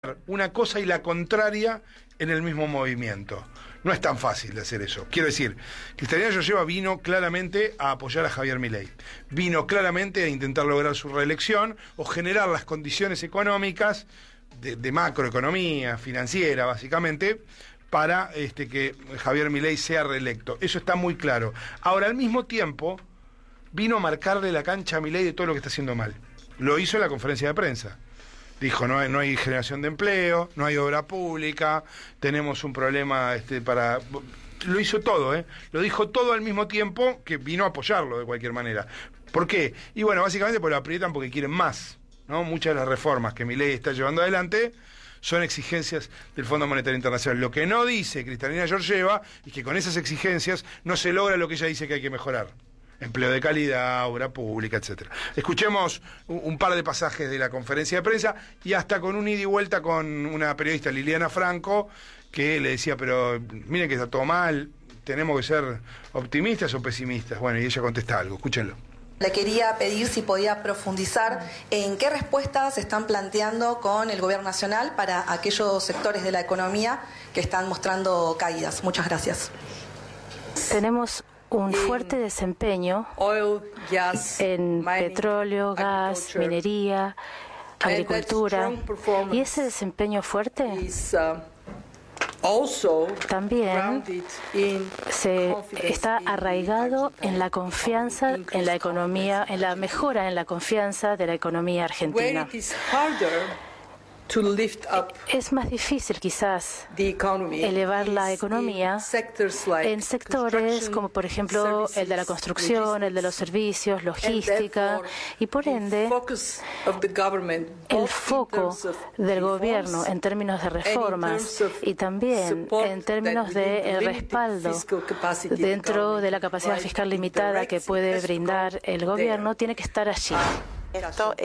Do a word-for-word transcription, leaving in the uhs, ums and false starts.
hacer una cosa y la contraria en el mismo movimiento. No es tan fácil de hacer eso. Quiero decir, Cristalina Georgieva vino claramente a apoyar a Javier Milei. Vino claramente a intentar lograr su reelección o generar las condiciones económicas de, de macroeconomía, financiera, básicamente, para este, que Javier Milei sea reelecto. Eso está muy claro. Ahora, al mismo tiempo, vino a marcarle la cancha a Milei de todo lo que está haciendo mal. Lo hizo en la conferencia de prensa. Dijo, no hay, no hay generación de empleo, no hay obra pública, tenemos un problema este, para... Lo hizo todo, ¿eh? Lo dijo todo al mismo tiempo que vino a apoyarlo de cualquier manera. ¿Por qué? Y bueno, básicamente porque lo aprietan porque quieren más, ¿no? Muchas de las reformas que Milei está llevando adelante son exigencias del Fondo Monetario Internacional. Lo que no dice Cristalina Georgieva es que con esas exigencias no se logra lo que ella dice que hay que mejorar. Empleo de calidad, obra pública, etcétera. Escuchemos un, un par de pasajes de la conferencia de prensa y hasta con un ida y vuelta con una periodista, Liliana Franco, que le decía, pero miren que está todo mal, tenemos que ser optimistas o pesimistas. Bueno, y ella contesta algo, escúchenlo. Le quería pedir si podía profundizar en qué respuestas se están planteando con el Gobierno Nacional para aquellos sectores de la economía que están mostrando caídas. Muchas gracias. Tenemos un fuerte desempeño en petróleo, gas, minería, agricultura, y ese desempeño fuerte también se está arraigado en la confianza en la economía, en la mejora en la confianza de la economía argentina. Es más difícil quizás elevar la economía en sectores como por ejemplo el de la construcción, el de los servicios, logística, y por ende el foco del gobierno en términos de reformas y también en términos de el respaldo dentro de la capacidad fiscal limitada que puede brindar el gobierno tiene que estar allí. Esto